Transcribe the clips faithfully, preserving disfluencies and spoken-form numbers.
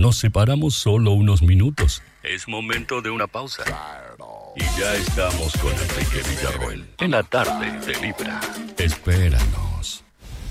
nos separamos solo unos minutos. Es momento de una pausa. Y ya estamos con Enrique Villarroel en la tarde de Libra. Espéranos.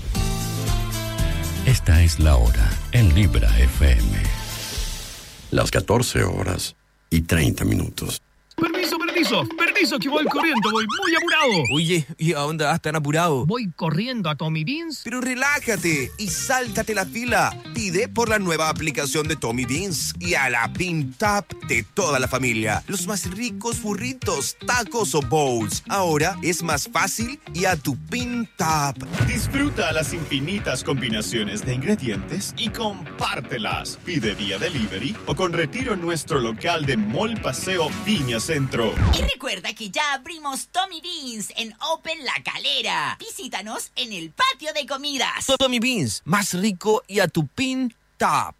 Esta es la hora en Libra F M. Las catorce horas y treinta minutos. Permiso, permiso, permiso que voy corriendo, voy muy apurado. Oye, ¿y a dónde vas tan apurado? Voy corriendo a Tommy Beans. Pero relájate y sáltate la fila. Pide por la nueva aplicación de Tommy Beans y a la Pin Tap de toda la familia. Los más ricos burritos, tacos o bowls. Ahora es más fácil y a tu Pin Tap. Disfruta las infinitas combinaciones de ingredientes y compártelas. Pide vía delivery o con retiro en nuestro local de Mall Paseo Viña Centro. Y recuerda que ya abrimos Tommy Beans en Open La Calera. Visítanos en el patio de comidas. Tommy Beans, más rico y a tu Pin Tap.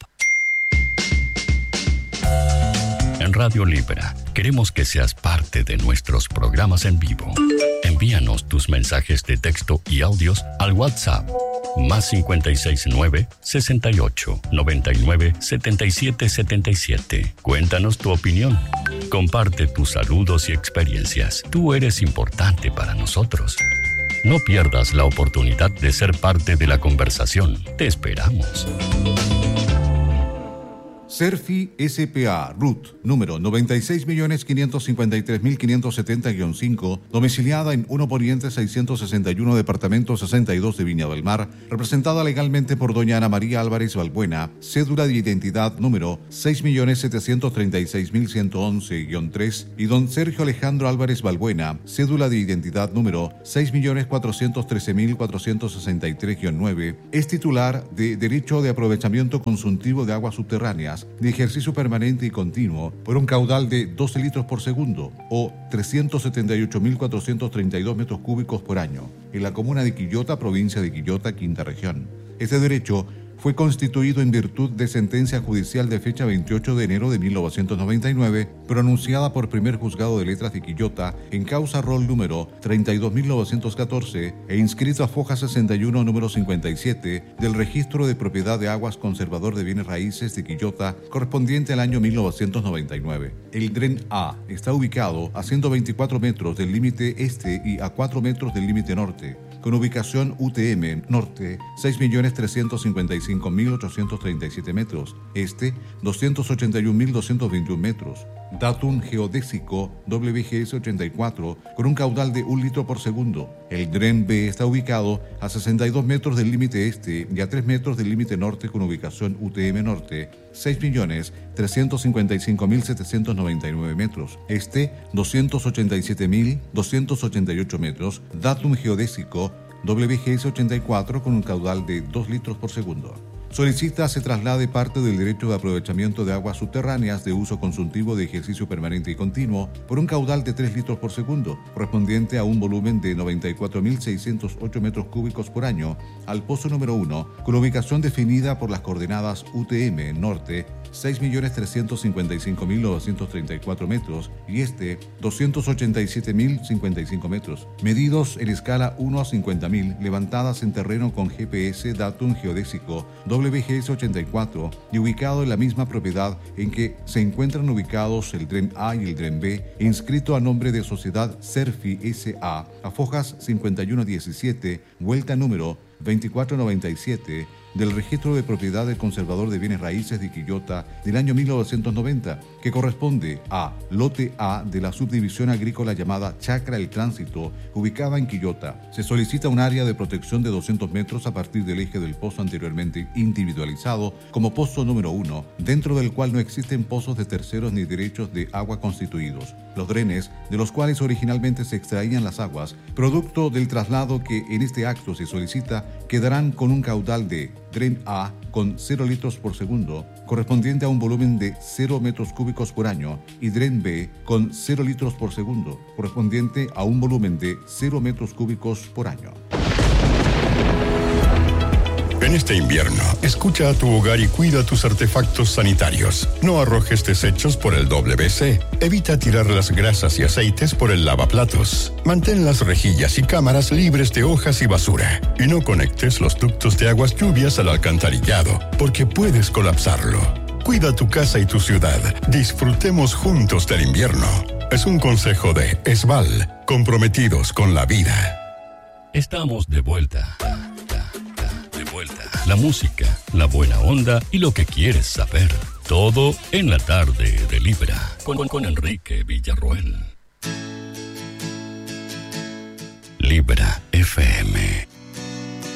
En Radio Libra, queremos que seas parte de nuestros programas en vivo. Envíanos tus mensajes de texto y audios al WhatsApp más cincuenta y seis nueve, sesenta y ocho, noventa y nueve, setenta y siete setenta y siete. Cuéntanos tu opinión. Comparte tus saludos y experiencias. Tú eres importante para nosotros. No pierdas la oportunidad de ser parte de la conversación. Te esperamos. Serfi S P A R U T, número noventa y seis millones quinientos cincuenta y tres mil quinientos setenta guion cinco, domiciliada en uno Poniente seiscientos sesenta y uno, departamento sesenta y dos de Viña del Mar, representada legalmente por doña Ana María Álvarez Balbuena, cédula de identidad número seis millones setecientos treinta y seis mil ciento once guion tres, y don Sergio Alejandro Álvarez Balbuena, cédula de identidad número seis millones cuatrocientos trece mil cuatrocientos sesenta y tres guion nueve, es titular de derecho de aprovechamiento consultivo de aguas subterráneas de ejercicio permanente y continuo por un caudal de doce litros por segundo o trescientos setenta y ocho mil cuatrocientos treinta y dos metros cúbicos por año en la comuna de Quillota, provincia de Quillota, quinta región. Este derecho fue constituido en virtud de sentencia judicial de fecha veintiocho de enero de mil novecientos noventa y nueve, pronunciada por primer juzgado de letras de Quillota en causa rol número treinta y dos mil novecientos catorce e inscrito a foja sesenta y uno número cincuenta y siete del Registro de Propiedad de Aguas Conservador de Bienes Raíces de Quillota, correspondiente al año mil novecientos noventa y nueve. El Dren A está ubicado a ciento veinticuatro metros del límite este y a cuatro metros del límite norte, con ubicación U T M norte seis millones trescientos cincuenta y cinco mil ochocientos treinta y siete metros, este doscientos ochenta y un mil doscientos veintiún metros. Datum geodésico W G S ochenta y cuatro con un caudal de un litro por segundo. El Dren B está ubicado a sesenta y dos metros del límite este y a tres metros del límite norte con ubicación U T M norte seis millones trescientos cincuenta y cinco mil setecientos noventa y nueve metros, este doscientos ochenta y siete mil doscientos ochenta y ocho metros. Datum geodésico W G S ochenta y cuatro con un caudal de dos litros por segundo. Solicita se traslade parte del derecho de aprovechamiento de aguas subterráneas de uso consultivo de ejercicio permanente y continuo por un caudal de tres litros por segundo, correspondiente a un volumen de noventa y cuatro mil seiscientos ocho metros cúbicos por año, al pozo número uno, con ubicación definida por las coordenadas U T M norte seis millones trescientos cincuenta y cinco mil novecientos treinta y cuatro metros y este doscientos ochenta y siete mil cincuenta y cinco metros, medidos en escala uno a cincuenta mil, levantadas en terreno con G P S datum geodésico W G S ochenta y cuatro y ubicado en la misma propiedad en que se encuentran ubicados el Dren A y el Dren B, inscrito a nombre de Sociedad Serfi S A a fojas cincuenta y uno diecisiete, vuelta número veinticuatro noventa y siete del Registro de Propiedad del Conservador de Bienes Raíces de Quillota del año mil novecientos noventa, que corresponde a lote A de la subdivisión agrícola llamada Chacra El Tránsito, ubicada en Quillota. Se solicita un área de protección de doscientos metros a partir del eje del pozo anteriormente individualizado como pozo número uno, dentro del cual no existen pozos de terceros ni derechos de agua constituidos. Los drenes, de los cuales originalmente se extraían las aguas, producto del traslado que en este acto se solicita, quedarán con un caudal de Dren A con cero litros por segundo, correspondiente a un volumen de cero metros cúbicos por año, y Dren B con cero litros por segundo, correspondiente a un volumen de cero metros cúbicos por año. En este invierno, escucha a tu hogar y cuida tus artefactos sanitarios. No arrojes desechos por el W C. Evita tirar las grasas y aceites por el lavaplatos. Mantén las rejillas y cámaras libres de hojas y basura. Y no conectes los ductos de aguas lluvias al alcantarillado, porque puedes colapsarlo. Cuida tu casa y tu ciudad. Disfrutemos juntos del invierno. Es un consejo de Esval, comprometidos con la vida. Estamos de vuelta. De vuelta. La música, la buena onda y lo que quieres saber. Todo en la tarde de Libra. Con, con Enrique Villarroel. Libra F M.